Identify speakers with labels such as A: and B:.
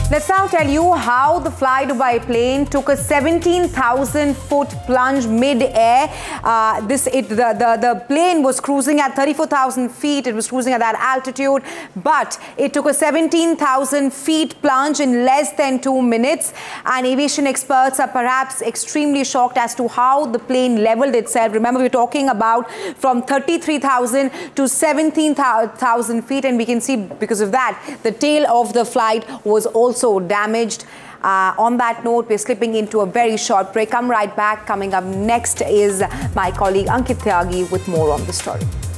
A: Let's now tell you how the Fly Dubai plane took a 17,000-foot plunge mid-air. The plane was cruising at 34,000 feet. It was cruising at that altitude, but it took a 17,000 feet plunge in less than 2 minutes. And aviation experts are perhaps extremely shocked as to how the plane leveled itself. Remember, we're talking about from 33,000 to 17,000 feet, and we can see because of that, the tail of the flight was also damaged. On that note, we're slipping into a very short break. Come right back. Coming up next is my colleague Ankit Tyagi with more on the story.